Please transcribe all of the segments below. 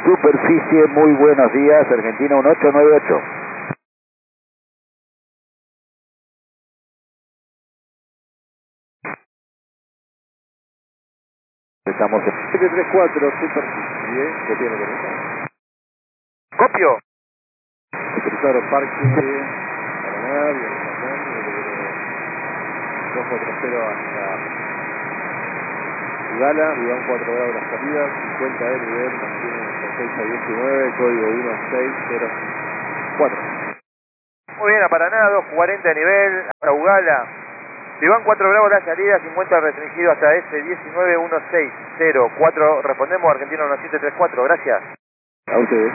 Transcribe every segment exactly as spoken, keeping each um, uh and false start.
superficie, muy buenos días, Argentina uno ocho nueve ocho. Estamos en siete tres cuatro, superficie, ¿qué tiene que ver? copio. Cruzaron parking, Paraná, dos cuatro cero hasta Gala, Vidán cuatro grados las salidas, cincuenta de nivel, mantiene seis a diecinueve, código uno seis cero cuatro. Muy bien, a Paraná, dos cuarenta de nivel, hasta Ugala. Iván cuatro grados la salida, cincuenta restringido hasta S diecinueve uno seis cero cuatro. Respondemos Argentina uno siete tres cuatro, gracias. A ustedes.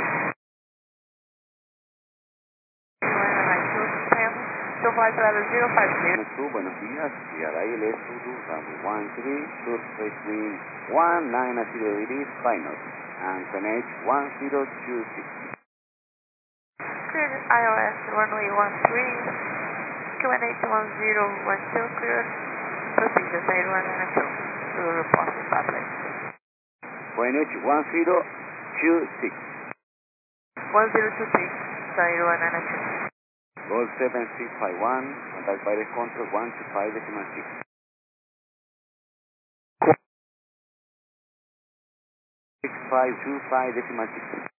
Buenos días, y al aire es Zulu, one three, surface wind one nine zero degrees, final, and Q N H one zero two six. Clear I O S runway one three, Q N H one zero one two clear, procedure side one and two, to report in public. Q N H one zero two six. one zero two six, side one and two. Gold seven six five one, contact virus control one two five decimal six. six five two five decimal six.